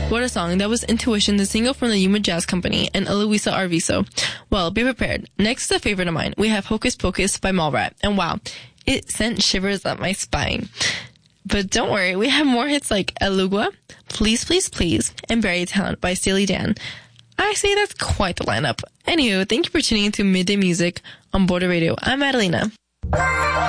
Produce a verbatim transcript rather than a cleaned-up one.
What a song. That was Intuition, the single from the Yuma Jazz Company, and Eloisa Arvizo. Well, be prepared. Next is a favorite of mine. We have Hocus Pocus by Mallrat. And wow, it sent shivers up my spine. But don't worry, we have more hits like Elugua, Please, Please, Please, and Berrytown by Steely Dan. I say that's quite the lineup. Anywho, thank you for tuning into Midday Music on Border Radio. I'm Adelina.